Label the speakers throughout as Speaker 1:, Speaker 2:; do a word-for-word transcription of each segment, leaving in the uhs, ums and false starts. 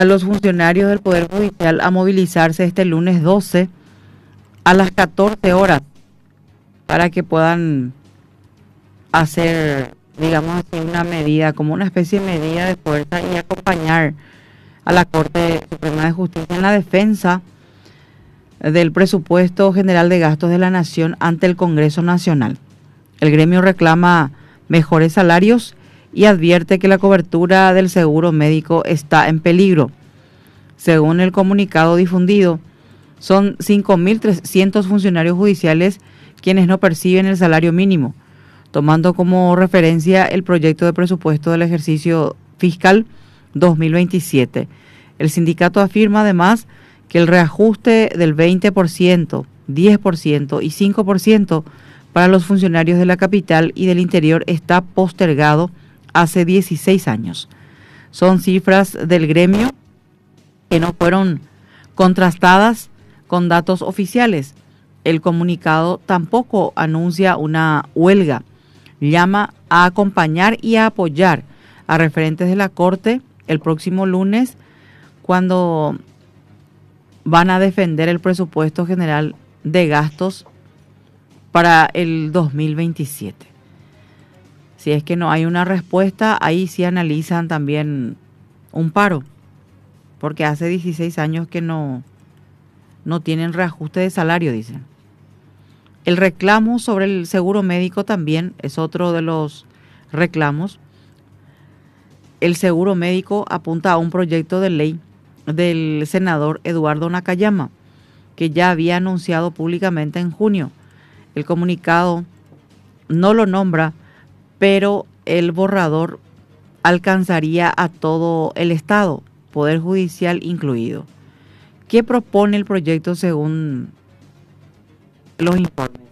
Speaker 1: a los funcionarios del Poder Judicial a movilizarse este lunes doce a las catorce horas para que puedan hacer, digamos así, una medida, como una especie de medida de fuerza y acompañar a la Corte Suprema de Justicia en la defensa del presupuesto general de gastos de la Nación ante el Congreso Nacional. El gremio reclama mejores salarios y advierte que la cobertura del seguro médico está en peligro. Según el comunicado difundido, son cinco mil trescientos funcionarios judiciales quienes no perciben el salario mínimo, tomando como referencia el proyecto de presupuesto del ejercicio fiscal dos mil veintisiete. El sindicato afirma además que el reajuste del veinte por ciento, diez por ciento y cinco por ciento para los funcionarios de la capital y del interior está postergado hace dieciséis años. Son cifras del gremio que no fueron contrastadas con datos oficiales. El comunicado tampoco anuncia una huelga. Llama a acompañar y a apoyar a referentes de la Corte el próximo lunes cuando van a defender el presupuesto general de gastos para el dos mil veintisiete. Si es que no hay una respuesta, ahí sí analizan también un paro, porque hace dieciséis años que no, no tienen reajuste de salario, dicen. El reclamo sobre el seguro médico también es otro de los reclamos. El seguro médico apunta a un proyecto de ley del senador Eduardo Nakayama, que ya había anunciado públicamente en junio. El comunicado no lo nombra, pero el borrador alcanzaría a todo el Estado, Poder Judicial incluido. ¿Qué propone el proyecto según los informes?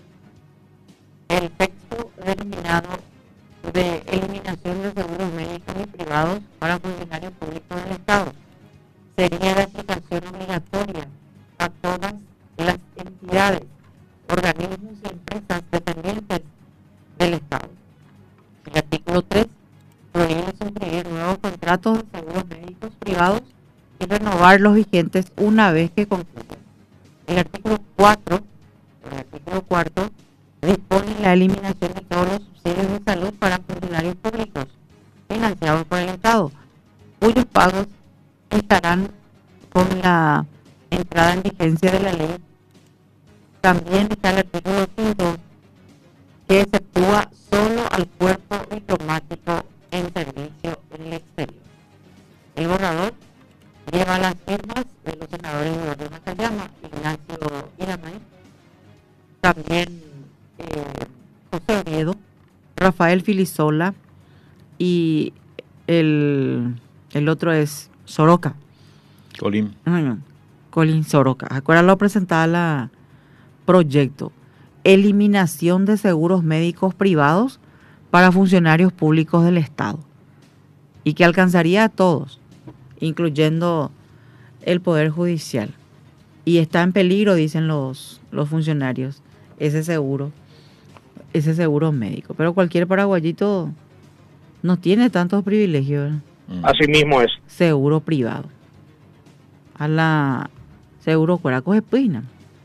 Speaker 1: El texto denominado de eliminación de seguros médicos y privados para funcionarios públicos del Estado sería de aplicación obligatoria a todas las entidades, organismos y empresas dependientes del Estado. El artículo tres prohíbe suscribir nuevos contratos de seguros médicos privados y renovar los vigentes una vez que concluyan. El artículo cuatro, el artículo cuarto, dispone la eliminación de todos los subsidios de salud para funcionarios públicos financiados por el Estado, cuyos pagos estarán con la entrada en vigencia de la ley. También está el artículo cinco, que exceptúa solo al cuerpo diplomático en servicio en el exterior. El borrador lleva las firmas de los senadores Eduardo Nakayama, Ignacio Iramay, también eh, José Oviedo, Rafael Filisola y el, el otro es Soroka.
Speaker 2: Colín.
Speaker 1: No, Colín Soroka. Acuérdalo, lo presentaba la proyecto. Eliminación de seguros médicos privados para funcionarios públicos del Estado. Y que alcanzaría a todos, incluyendo el Poder Judicial. Y está en peligro, dicen los, los funcionarios, ese seguro, ese seguro médico. Pero cualquier paraguayito no tiene tantos privilegios, ¿verdad?
Speaker 3: Así mismo es.
Speaker 1: Seguro privado. A la seguro cueracos espina.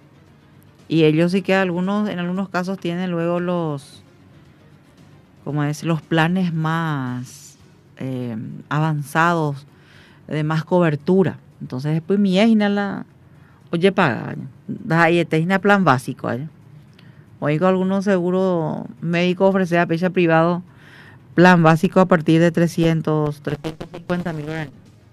Speaker 1: Y ellos sí que algunos, en algunos casos tienen luego los, ¿cómo es? Los planes más eh, avanzados, de más cobertura. Entonces después mi hija la oye paga, ahí está en plan básico. Oigo algunos seguros médicos ofrecer a pecha privado plan básico a partir de trescientos, trescientos cincuenta mil dólares.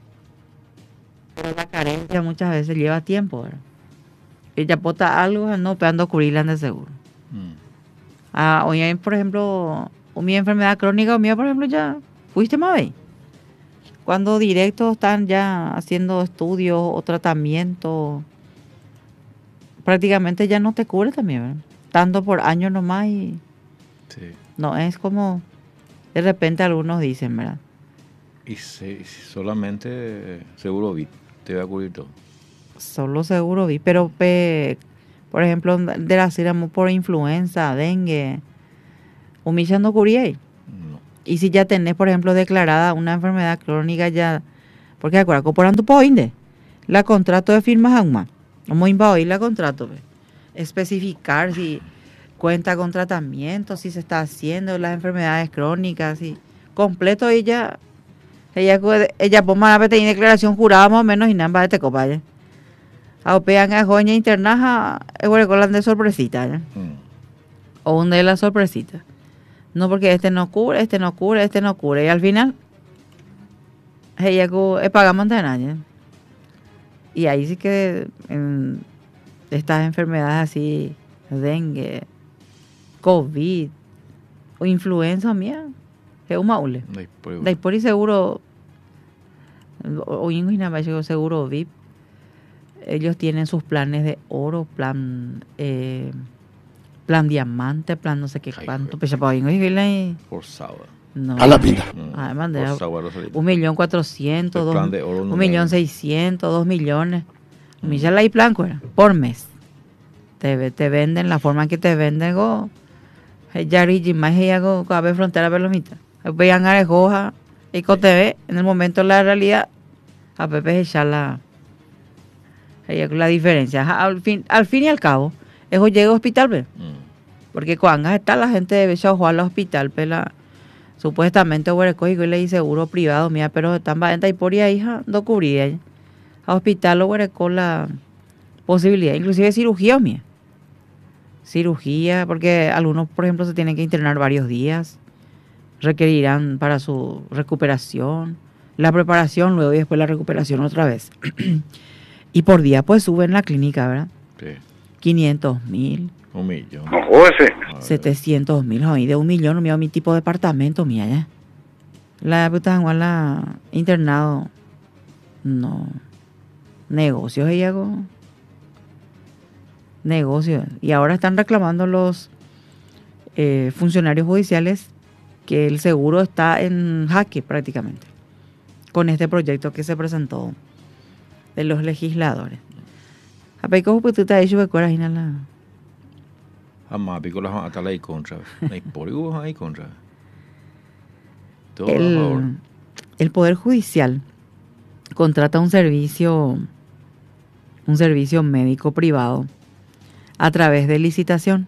Speaker 1: Pero la carencia muchas veces lleva tiempo, ¿verdad? Ella pota algo, no pegando cubrirla de seguro. Mm. Ah, hoy, por ejemplo, mi enfermedad crónica, o mía, por ejemplo, ya fuiste más bien. Cuando directos están ya haciendo estudios o tratamiento, prácticamente ya no te cubre también, ¿verdad? Tanto por año nomás y sí. No es como de repente algunos dicen, ¿verdad?
Speaker 2: Y si, si solamente seguro V I T te va a cubrir todo.
Speaker 1: Solo seguro vi, pero pe, por ejemplo, de la ciramo por influenza, dengue, humilla no cubrié. No. Y si ya tenés, por ejemplo, declarada una enfermedad crónica, ya, Porque acuérdate, por tu poinde, la contrato de firmas auma. Vamos a invadir la contrato, ve. Especificar si cuenta con tratamiento, si se está haciendo las enfermedades crónicas, si completo ella, ella, ella poma la tiene declaración jurada más o menos y nada de te copa, ¿ya? A opean a joña interna, es bueno de sorpresita, ¿ya? Mm. O un de la sorpresita. No, porque este no cubre, este no cubre, este no cubre. Y al final, ella pagamos de año. Y ahí sí que en estas enfermedades así, dengue, COVID o influenza mía, es un maule. De ahí por y seguro, o ingo seguro V I P, ellos tienen sus planes de oro, plan eh, plan diamante, plan no sé qué cuánto, pero para ingo
Speaker 2: por sábado.
Speaker 1: No.
Speaker 3: A la vida.
Speaker 1: Además de un millón cuatrocientos, dos, un millón seiscientos, dos millones. Mm. Milla la y plan por mes. Te, te venden la forma que te venden go. Ya ri más ella go cabe frontera pelomita. Vean arejoja y con T V en el momento de la realidad a Pepe ya la la diferencia. Al fin al fin y al cabo, eso llega al hospital, ¿ve? Mm. Porque cuando está la gente debe jugar al hospital, pela supuestamente hueco y le dice seguro privado, mira, pero están en y por ahí hija, no cubría a hospital o hueco la posibilidad, inclusive cirugía, mía. Cirugía, porque algunos, por ejemplo, se tienen que internar varios días, requerirán para su recuperación, la preparación luego y después la recuperación otra vez. Y por día pues suben la clínica, ¿verdad? Sí. quinientos mil.
Speaker 2: Un millón.
Speaker 3: No, ese.
Speaker 1: setecientos mil, de un millón, mira, mi tipo de departamento, mía, ya. La puta la internado, no. Negocios, ella hago. Negocios. Y ahora están reclamando los eh, funcionarios judiciales que el seguro está en jaque prácticamente con este proyecto que se presentó de los legisladores. ¿A peco pues tú te has hecho de coraje en la
Speaker 2: jamás pico las hasta la contra. Hay por ahí contra.
Speaker 1: El, el Poder Judicial contrata un servicio un servicio médico privado a través de licitación.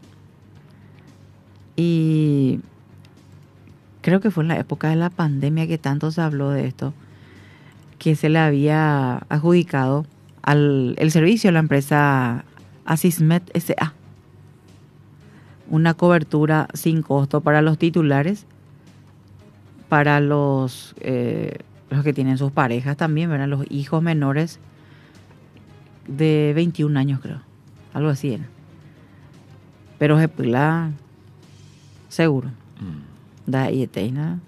Speaker 1: Y creo que fue en la época de la pandemia que tanto se habló de esto, que se le había adjudicado al el servicio a la empresa Asismed S A una cobertura sin costo para los titulares, para los eh, los que tienen sus parejas también, ¿verdad? Los hijos menores de veintiún años, creo, algo así era. Pero es la seguro. Mm. Da y eterna.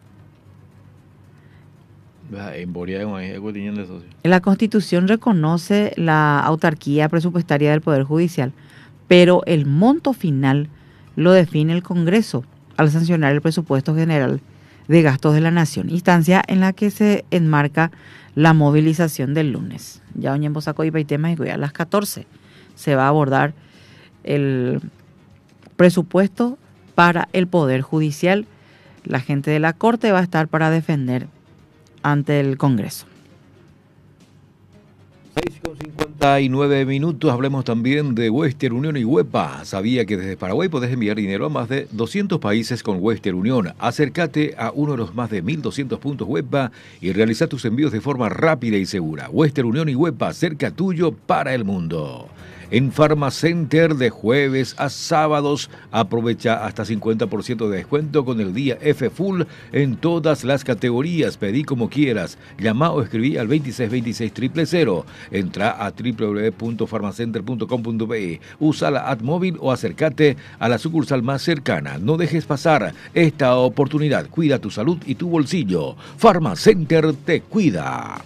Speaker 1: La Constitución reconoce la autarquía presupuestaria del Poder Judicial, pero el monto final lo define el Congreso al sancionar el presupuesto general de gastos de la Nación, instancia en la que se enmarca la movilización del lunes. Ya hoy en Bosaco y temas y a las catorce se va a abordar el presupuesto para el Poder Judicial. La gente de la Corte va a estar para defender ante el Congreso.
Speaker 2: seis con cincuenta y nueve minutos, hablemos también de Western Union y Huepa. ¿Sabía que desde Paraguay podés enviar dinero a más de doscientos países con Western Union? Acércate a uno de los más de mil doscientos puntos Huepa y realiza tus envíos de forma rápida y segura. Western Union y Huepa, cerca tuyo para el mundo. En Pharmacenter de jueves a sábados aprovecha hasta cincuenta por ciento de descuento con el día F Full en todas las categorías. Pedí como quieras. Llama o escribí al veintiséis veintiséis cero cero cero. Entra a doble u doble u doble u punto pharmacenter punto com punto be. Usa la app móvil o acércate a la sucursal más cercana. No dejes pasar esta oportunidad. Cuida tu salud y tu bolsillo. Pharmacenter te cuida.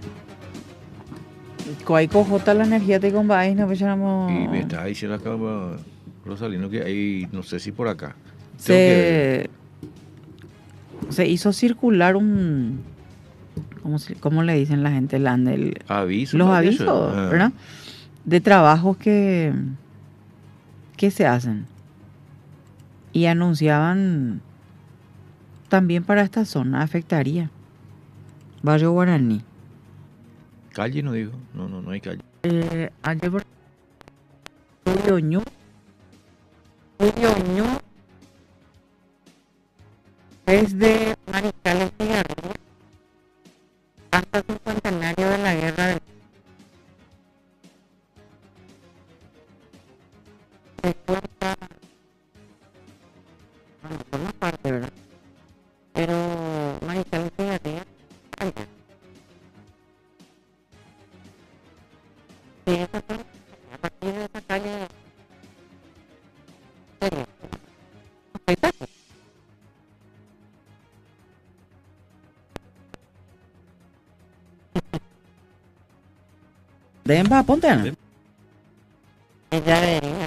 Speaker 1: ¿Cuál cojota la energía te combáis? No pensamos.
Speaker 2: Y me está diciendo acá, Rosalino, que hay, no sé si por acá.
Speaker 1: Se, se hizo circular un. ¿Cómo, se, cómo le dicen la gente? La, el,
Speaker 2: aviso.
Speaker 1: Los avisos, ah. ¿verdad? De trabajos que, que se hacen. Y anunciaban también para esta zona afectaría. Barrio Guaraní.
Speaker 2: Calle no dijo, no, no, no hay calle.
Speaker 1: Eh, ayer por Julio Ñu, Julio Ñu, desde Mariscal Cigarrillo hasta el cincuentenario de la guerra del se corta, bueno, por una parte, ¿verdad? Pero Mariscal Cigarrillo, allá. Sí, esa zona, a partir de esa calle, sería, paisaje. Demba, ponte. Ella de